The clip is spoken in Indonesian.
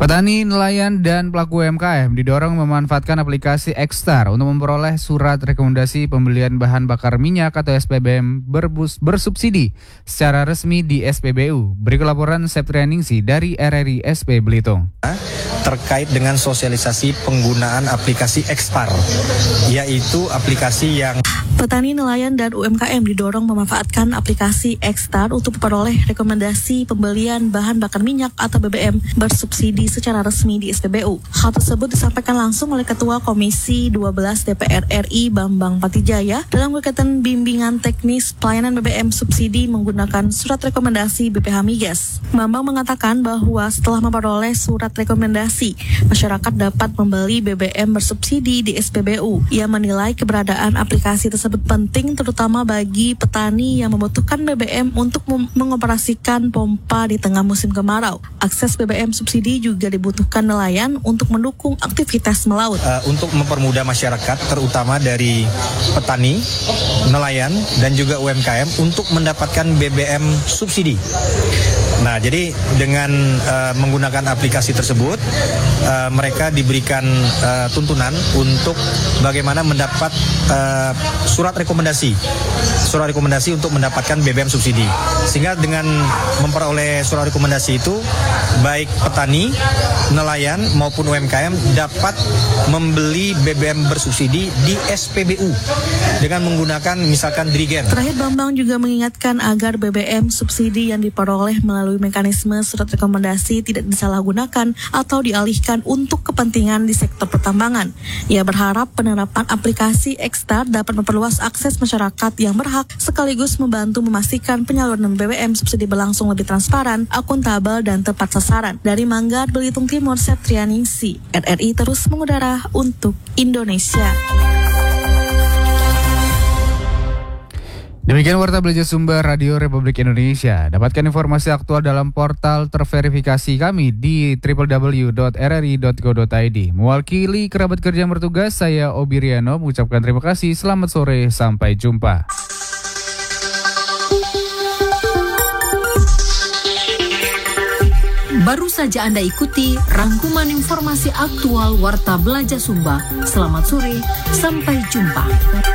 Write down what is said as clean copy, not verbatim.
Petani, nelayan, dan pelaku UMKM didorong memanfaatkan aplikasi Ekstar untuk memperoleh surat rekomendasi pembelian bahan bakar minyak atau SPBM bersubsidi secara resmi di SPBU. Berikut laporan Septrianingsi dari RRI SP Belitung. Terkait dengan sosialisasi penggunaan aplikasi Ekstar, yaitu aplikasi yang petani, nelayan, dan UMKM didorong memanfaatkan aplikasi Ekstar untuk memperoleh rekomendasi pembelian bahan bakar minyak atau BBM bersubsidi secara resmi di SPBU. Hal tersebut disampaikan langsung oleh Ketua Komisi 12 DPR RI Bambang Patijaya dalam kegiatan bimbingan teknis pelayanan BBM subsidi menggunakan surat rekomendasi BPH Migas. Bambang mengatakan bahwa setelah memperoleh surat rekomendasi, masyarakat dapat membeli BBM bersubsidi di SPBU. Ia menilai keberadaan aplikasi tersebut penting terutama bagi petani yang membutuhkan BBM untuk mengoperasikan pompa di tengah musim kemarau. Akses BBM subsidi juga dibutuhkan nelayan untuk mendukung aktivitas melaut. Untuk mempermudah masyarakat terutama dari petani, nelayan, dan juga UMKM untuk mendapatkan BBM subsidi. Nah, jadi dengan menggunakan aplikasi tersebut, mereka diberikan tuntunan untuk bagaimana mendapat surat rekomendasi untuk mendapatkan BBM subsidi. Sehingga dengan memperoleh surat rekomendasi itu, baik petani, nelayan maupun UMKM dapat membeli BBM bersubsidi di SPBU dengan menggunakan misalkan dirigen. Terakhir, Bambang juga mengingatkan agar BBM subsidi yang diperoleh melalui mekanisme surat rekomendasi tidak disalahgunakan atau dialihkan untuk kepentingan di sektor pertambangan. Ia berharap penerapan aplikasi Ekstar dapat memperluas akses masyarakat yang berhak sekaligus membantu memastikan penyaluran BBM subsidi berlangsung lebih transparan, akuntabel, dan tepat sasaran. Dari Manggar, Belitung Timur, Septrianingsi, RRI terus mengudara untuk Indonesia. Demikian Warta Belajar Sumber Radio Republik Indonesia. Dapatkan informasi aktual dalam portal terverifikasi kami di www.rri.go.id. Mewakili kerabat kerja yang bertugas, saya Obi Riano mengucapkan terima kasih. Selamat sore, sampai jumpa. Baru saja Anda ikuti rangkuman informasi aktual Warta Belajar Sumba. Selamat sore, sampai jumpa.